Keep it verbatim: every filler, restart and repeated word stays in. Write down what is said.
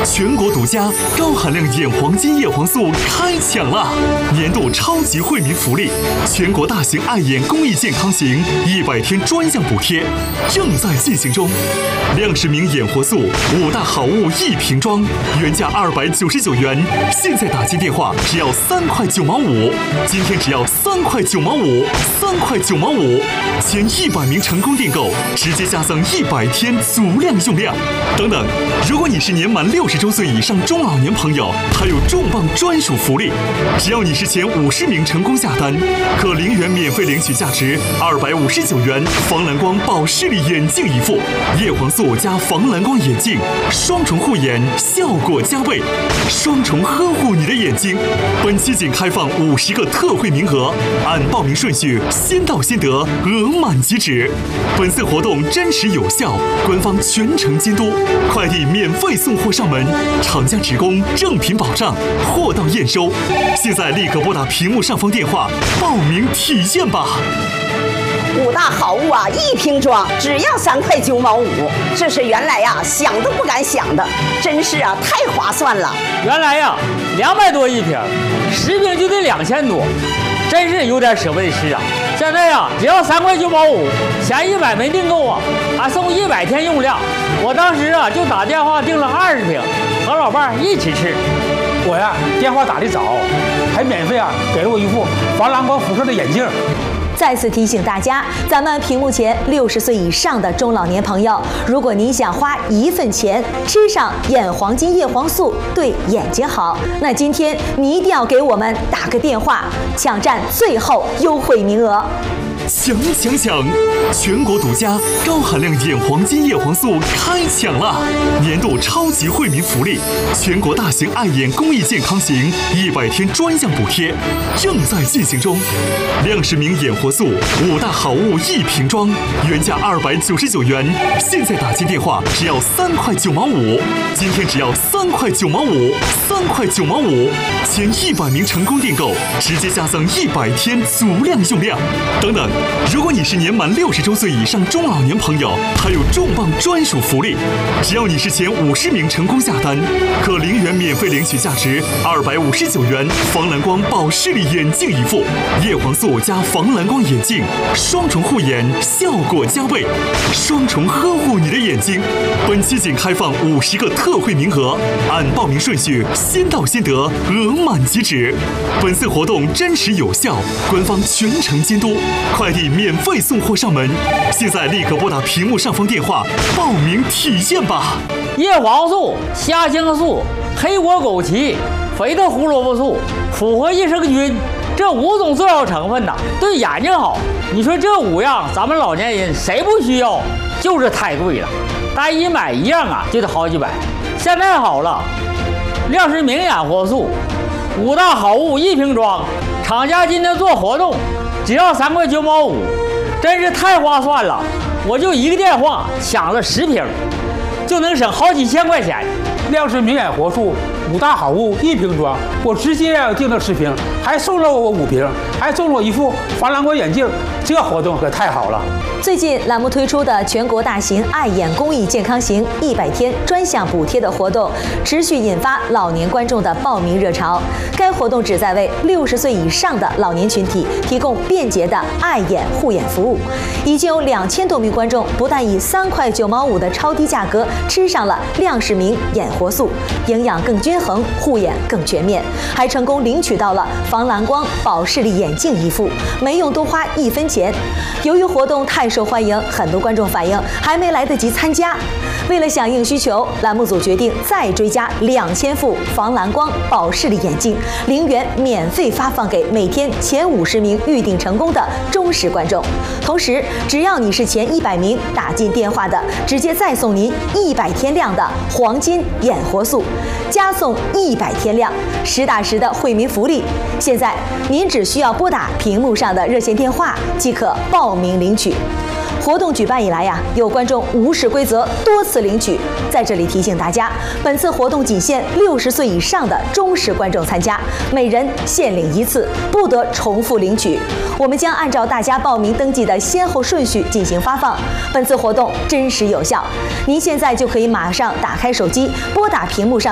全国独家高含量眼黄金叶黄素开抢了！年度超级惠民福利，全国大型爱眼公益健康行一百天专项补贴正在进行中。亮视明眼活素五大好物一瓶装，原价二百九十九元，现在打进电话只要三块九毛五，今天只要三块九毛五，三块九毛五，前一百名成功订购直接加赠一百天足量用量。等等，如果你是年满六十周岁以上中老年朋友，还有重磅专属福利，只要你是前五十名成功下单，可零元免费领取价值二百五十九元防蓝光保视力眼镜一副，叶黄素加防蓝光眼镜，双重护眼，效果加倍，双重呵护你的眼睛。本期仅开放五十个特惠名额，按报名顺序先到先得，额满即止。本次活动真实有效，官方全程监督，快递免费送货上门，厂家职工正品保障，货到验收。现在立刻拨打屏幕上方电话报名体验吧！ 五大好物啊，一瓶装只要三块九毛五，这是原来呀、啊、想都不敢想的，真是啊太划算了。 原来呀两百多一瓶，十瓶就得两千多，真是有点舍不得吃啊。现在呀只要三块九毛五，前一百没订购啊，还送一百天用量。我当时啊就打电话订了二十瓶，和老伴一起吃。 我呀电话打得早，还免费啊给了我一副防蓝光辐射的眼镜。 再次提醒大家，咱们屏幕前六十岁以上的中老年朋友，如果您想花一份钱吃上眼黄金叶黄素，对眼睛好，那今天你一定要给我们打个电话，抢占最后优惠名额。 抢抢抢！全国独家高含量眼黄金叶黄素开抢了！年度超级惠民福利，全国大型爱眼公益健康行一百天专项补贴正在进行中。亮视明眼活素五大好物一瓶装，原价二百九十九元，现在打进电话只要三块九毛五，今天只要三块九毛五，三块九毛五，前一百名成功订购直接加赠一百天足量用量。等等。如果你是年满六十周岁以上中老年朋友，还有重磅专属福利，只要你是前五十名成功下单，可零元免费领取价值二百五十九元防蓝光保视力眼镜一副，叶黄素加防蓝光眼镜，双重护眼，效果加倍，双重呵护你的眼睛。本期仅开放五十个特惠名额，按报名顺序先到先得，额满即止。本次活动真实有效，官方全程监督。快递免费送货上门，现在立刻拨打屏幕上方电话报名体验吧！ 叶黄素、虾青素、黑果枸杞、肥的胡萝卜素、复合益生菌，这五种重要成分呐，对眼睛好。你说这五样，咱们老年人谁不需要？就是太贵了，单一买一样啊就得好几百。现在好了，亮视明眼活素五大好物一瓶装，厂家今天做活动。只要三块九毛五，真是太划算了！我就一个电话抢了十瓶，就能省好几千块钱。 亮视明眼活素五大好物一瓶装，我直接订了十瓶，还送了我五瓶，还送了我一副防蓝光眼镜，这活动可太好了。 最近栏目推出的全国大型爱眼公益健康行一百天专项补贴的活动，持续引发老年观众的报名热潮。该活动旨在为六十岁以上的老年群体提供便捷的爱眼护眼服务。已经有两千多名观众不但以三块九毛五的超低价格吃上了亮视明眼活素，营养更均衡，护眼更全面，还成功领取到了防蓝光保视力眼镜一副，没用多花一分钱。由于活动太受欢迎，很多观众反映还没来得及参加。为了响应需求，栏目组决定再追加两千副防蓝光保视力眼镜，零元免费发放给每天前五十名预订成功的忠实观众。同时，只要你是前一百名打进电话的，直接再送您一百天量的黄金眼活素，加送一百天量，实打实的惠民福利。现在您只需要拨打屏幕上的热线电话即可报名领取。活动举办以来呀，有观众无视规则多次领取。在这里提醒大家，本次活动仅限六十岁以上的忠实观众参加，每人限领一次，不得重复领取。我们将按照大家报名登记的先后顺序进行发放。本次活动真实有效，您现在就可以马上打开手机，拨打屏幕上